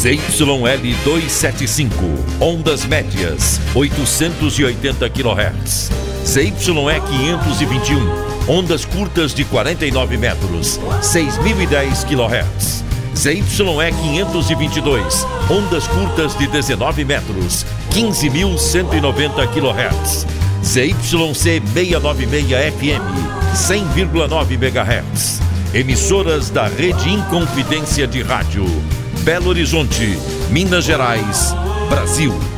ZYL 275, ondas médias, 880 kHz. ZYE 521, ondas curtas de 49 metros, 6.010 kHz. ZYE 522, ondas curtas de 19 metros, 15.190 kHz. ZYC 696 FM, 100,9 MHz. Emissoras da Rede Inconfidência de Rádio. Belo Horizonte, Minas Gerais, Brasil.